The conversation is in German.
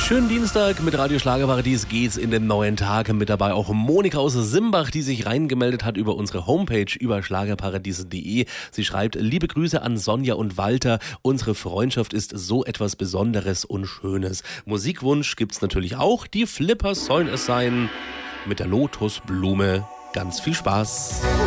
Schönen Dienstag mit Radio Schlagerparadies geht's in den neuen Tag. Mit dabei auch Monika aus Simbach, die sich reingemeldet hat über unsere Homepage über schlagerparadies.de. Sie schreibt: Liebe Grüße an Sonja und Walter. Unsere Freundschaft ist so etwas Besonderes und Schönes. Musikwunsch gibt's natürlich auch. Die Flippers sollen es sein. Mit der Lotusblume. Ganz viel Spaß.